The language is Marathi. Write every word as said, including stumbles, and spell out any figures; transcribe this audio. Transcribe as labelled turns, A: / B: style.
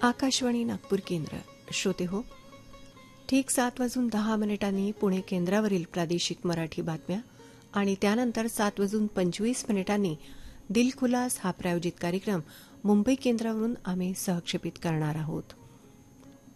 A: आकाशवाणी नागपूर केंद्र. श्रोते हो, ठीक सात वाजून दहा मिनिटांनी पुणे केंद्रावरील प्रादेशिक मराठी बातम्या आणि त्यानंतर सात वाजून पंचवीस मिनिटांनी दिलखुलास हा प्रायोजित कार्यक्रम मुंबई केंद्रावरून आम्ही सहक्षेपित करणार आहोत.